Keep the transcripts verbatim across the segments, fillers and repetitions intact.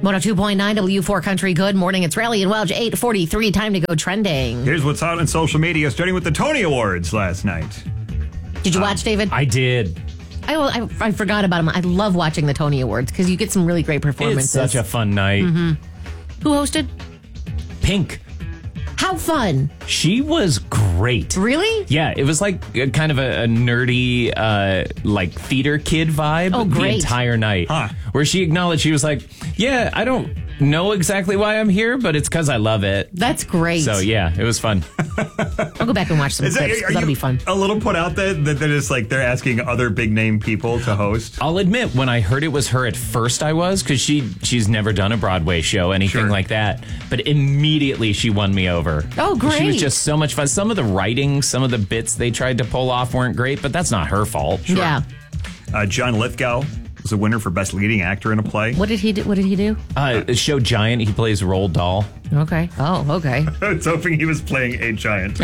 one oh two point nine W four Country. Good morning. It's Rally and Welch. eight forty-three. Time to go trending. Here's what's hot on social media, starting with the Tony Awards last night. Did you watch, David? I did. I, I, I forgot about them. I love watching the Tony Awards because you get some really great performances. It's such a fun night. Mm-hmm. Who hosted? Pink. How fun. She was great. Really? Yeah, it was like a, kind of a, a nerdy, uh, like theater kid vibe Oh, the great. entire night. Huh. Where she acknowledged, she was like, yeah, I don't know exactly why I'm here, but it's because I love it. That's great. So, yeah, it was fun. I'll go back and watch some Is that, clips. are 'cause that'll you be fun. a little put out that, that they're just like they're asking other big name people to host? I'll admit, when I heard it was her at first, I was, because she, she's never done a Broadway show, anything Sure. like that. But immediately she won me over. Oh, great. She was just so much fun. Some of the writing, some of the bits they tried to pull off weren't great, but that's not her fault. Yeah. Uh, John Lithgow was a winner for Best Leading Actor in a Play. What did he do? What did he do? Uh, show Giant, he plays Roald Dahl. Okay. Oh, okay. I was hoping he was playing a giant. uh,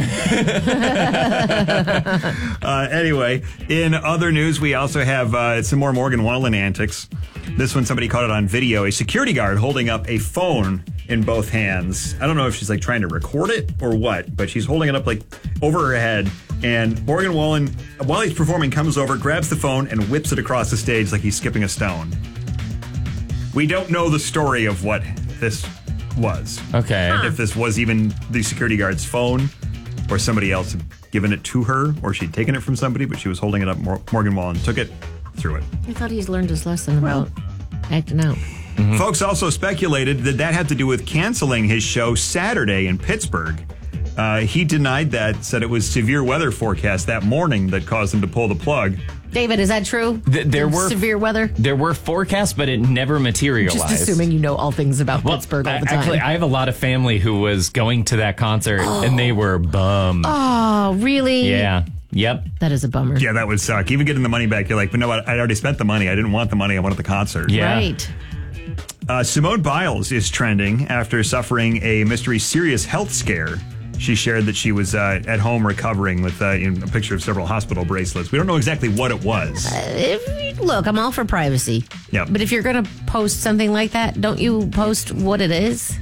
anyway, in other news, we also have uh, some more Morgan Wallen antics. This one, somebody caught it on video. A security guard holding up a phone in both hands. I don't know if she's like trying to record it or what, but she's holding it up like over her head. And Morgan Wallen, while he's performing, comes over, grabs the phone, and whips it across the stage like he's skipping a stone. We don't know the story of what this was. Okay. If this was even the security guard's phone, or somebody else had given it to her, or she'd taken it from somebody, but she was holding it up. Mor- Morgan Wallen took it, threw it. I thought he's learned his lesson about acting out. Mm-hmm. Folks also speculated that that had to do with canceling his show Saturday in Pittsburgh. Uh, he denied that, said it was severe weather forecast that morning that caused him to pull the plug. David, is that true? Th- there were severe weather. There were forecasts, but it never materialized. Just assuming you know all things about Well, Pittsburgh all the I- time. Actually, I have a lot of family who was going to that concert, and they were bummed. oh, really? Yeah. Yep. That is a bummer. Yeah, that would suck. Even getting the money back, you're like, but no, I, I already spent the money. I didn't want the money. I wanted the concert. Yeah. Right. Uh, Simone Biles is trending after suffering a mystery serious health scare. She shared that she was uh, at home recovering with uh, in a picture of several hospital bracelets. We don't know exactly what it was. Uh, if, look, I'm all for privacy. Yep. But if you're going to post something like that, don't you post what it is?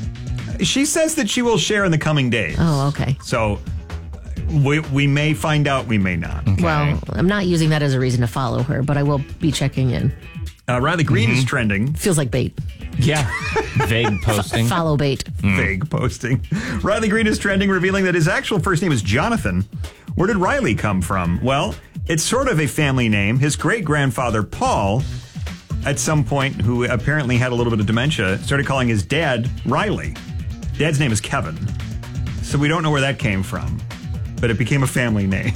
She says that she will share in the coming days. Oh, okay. So we, we may find out, we may not. Well, I'm not using that as a reason to follow her, but I will be checking in. Uh, Riley Green is trending. Feels like bait. Yeah. Vague posting. Follow bait. Vague posting. Riley Green is trending, revealing that his actual first name is Jonathan. Where did Riley come from? Well, it's sort of a family name. His great-grandfather, Paul, at some point, who apparently had a little bit of dementia, started calling his dad Riley. Dad's name is Kevin. So we don't know where that came from, but it became a family name.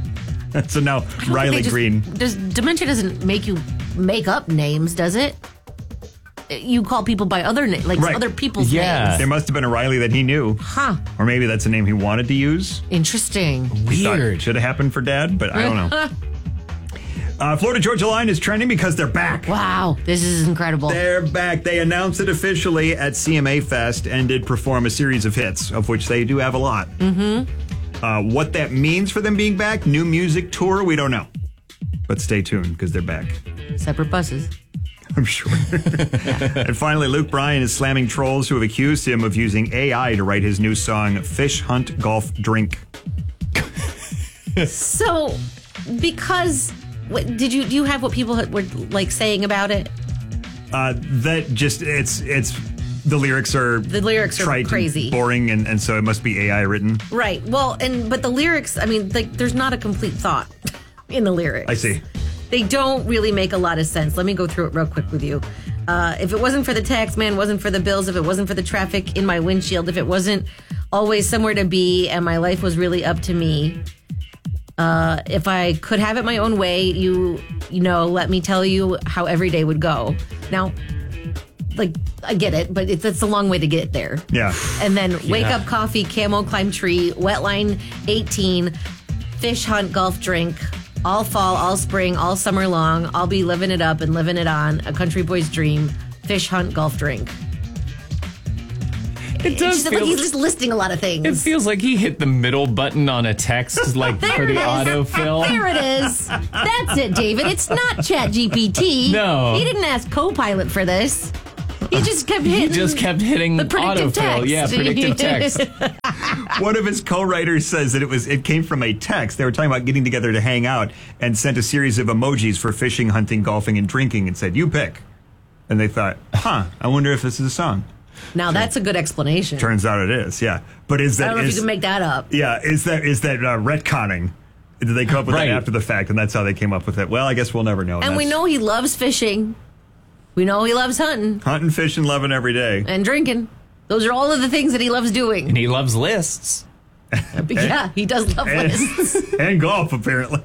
So now Riley Just- Green. Does, dementia doesn't make you make up names, does it? You call people by other names, like Right. other people's Yeah. names. There must have been a Riley that he knew. Huh. Or maybe that's a name he wanted to use. Interesting. He thought it Weird. should have happened for Dad, but I don't know. uh, Florida Georgia Line is trending because they're back. Wow. This is incredible. They're back. They announced it officially at C M A Fest and did perform a series of hits, of which they do have a lot. Mm-hmm. Uh, what that means for them being back, new music tour, we don't know. But stay tuned because they're back. Separate buses. I'm sure. And finally, Luke Bryan is slamming trolls who have accused him of using A I to write his new song, Fish Hunt Golf Drink. So, because what, did you do you have what people had- were like saying about it? Uh, that just, it's, it's, the lyrics are The lyrics are trite and crazy. boring, and, and so it must be A I written. Right. Well, and but the lyrics, I mean, like there's not a complete thought in the lyrics. I see. They don't really make a lot of sense. Let me go through it real quick with you. Uh, if it wasn't for the tax man, wasn't for the bills, if it wasn't for the traffic in my windshield, if it wasn't always somewhere to be and my life was really up to me, uh, if I could have it my own way, you, you know, let me tell you how every day would go. Now, like, I get it, but it's, it's a long way to get there. Yeah. And then wake Yeah. up coffee, camo climb tree, wetline eighteen, fish hunt golf drink, all fall, all spring, all summer long. I'll be living it up and living it on. A country boy's dream, fish hunt golf drink. It does It's just feel, like he's just listing a lot of things. it feels like he hit the middle button on a text, like There for it the is. autofill. There it is. That's it, David. It's not Chat G P T. No. He didn't ask Copilot for this. He He just kept hitting. He just kept hitting the predictive autofill. text. Yeah, predictive text. One of his co-writers says that it was it came from a text. They were talking about getting together to hang out and sent a series of emojis for fishing, hunting, golfing, and drinking and said, "You pick." And they thought, huh, I wonder if this is a song. Now that's a good explanation. Turns out it is, yeah. But is that I don't know is, if you can make that up. Yeah, is that is that uh, retconning? Did they come up with Right. that after the fact, and that's how they came up with it? Well, I guess we'll never know. And we know he loves fishing. We know he loves hunting hunting, fishing, loving every day. and drinking. Those are all of the things that he loves doing. And he loves lists. Yeah, he does love And, lists. and golf, apparently.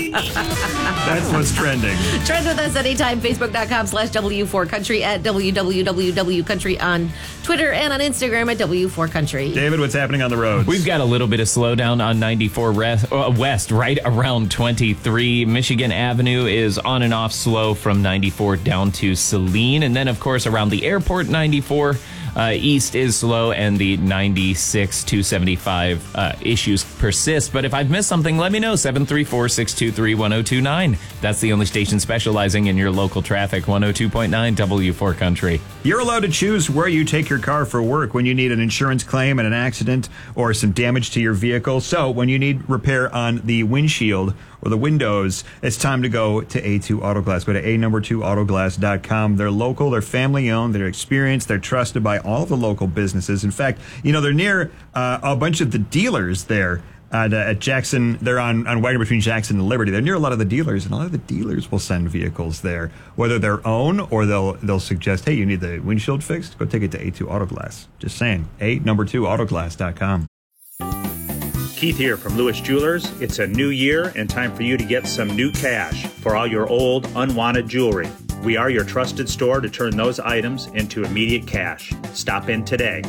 That's what's trending. Trend with us anytime. Facebook.com slash W4 Country, at W W W Country on Twitter, and on Instagram at W four Country. David, what's happening on the roads? We've got a little bit of slowdown on ninety-four rest, uh, West, right around twenty-three. Michigan Avenue is on and off slow from ninety-four down to Saline. And then, of course, around the airport, ninety-four uh, East is slow, and the ninety-six two seventy-five uh, issues persist. But if I've missed something, let me know. seven three four, six two three, one oh two nine. That's the only station specializing in your local traffic. one oh two point nine W four Country. You're allowed to choose where you take your car for work when you need an insurance claim and an accident or some damage to your vehicle. So when you need repair on the windshield or the windows, it's time to go to A two Auto Glass. Go to a number two autoglass dot com. They're local, they're family owned, they're experienced, they're trusted by all the local businesses. In fact, you know, they're near uh, a bunch of the dealers there. At, uh, at Jackson, they're on, on Wagner between Jackson and Liberty. They're near a lot of the dealers, and a lot of the dealers will send vehicles there, whether their own or they'll they'll suggest, hey, you need the windshield fixed? Go take it to A two Auto Glass. Just saying. A number two autoglass dot com. Keith here from Lewis Jewelers. It's a new year and time for you to get some new cash for all your old, unwanted jewelry. We are your trusted store to turn those items into immediate cash. Stop in today.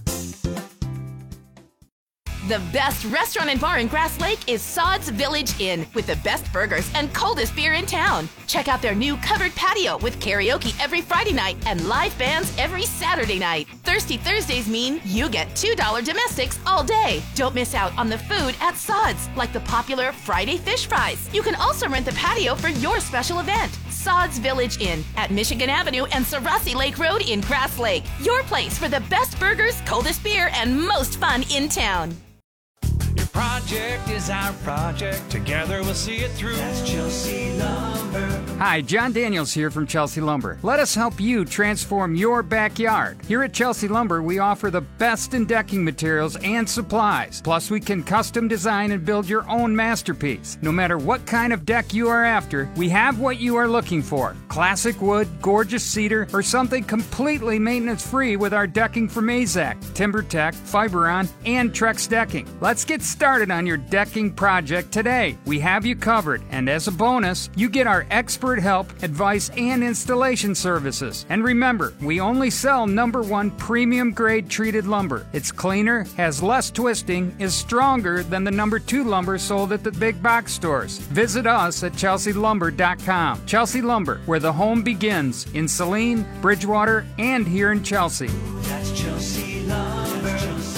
The best restaurant and bar in Grass Lake is Sod's Village Inn, with the best burgers and coldest beer in town. Check out their new covered patio with karaoke every Friday night and live bands every Saturday night. Thirsty Thursdays mean you get two dollar domestics all day. Don't miss out on the food at Sod's, like the popular Friday fish fries. You can also rent the patio for your special event. Sod's Village Inn at Michigan Avenue and Sarassi Lake Road in Grass Lake. Your place for the best burgers, coldest beer, and most fun in town. Your project is our project. Together we'll see it through. That's Chelsea Lumber. Hi, John Daniels here from Chelsea Lumber. Let us help you transform your backyard. Here at Chelsea Lumber, we offer the best in decking materials and supplies. Plus, we can custom design and build your own masterpiece. No matter what kind of deck you are after, we have what you are looking for. Classic wood, gorgeous cedar, or something completely maintenance-free with our decking from Mazak, TimberTech, Fiberon, and Trex Decking. Let's get started on your decking project today. We have you covered, and as a bonus, you get our expert help, advice, and installation services. And remember, we only sell number one premium grade treated lumber. It's cleaner, has less twisting, is stronger than the number two lumber sold at the big box stores. Visit us at chelsea lumber dot com. Chelsea Lumber, where the home begins, in Saline, Bridgewater, and here in Chelsea. That's Chelsea Lumber.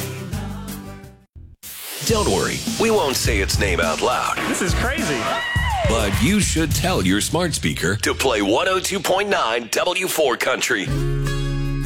Don't worry, we won't say its name out loud. This is crazy. But you should tell your smart speaker to play one oh two point nine W four Country.